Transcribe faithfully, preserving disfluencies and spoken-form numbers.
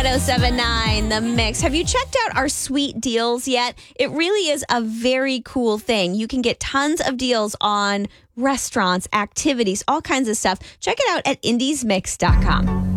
one oh seven point nine The Mix. Have you checked out our sweet deals yet? It really is a very cool thing. You can get tons of deals on restaurants, activities, all kinds of stuff. Check it out at indies mix dot com.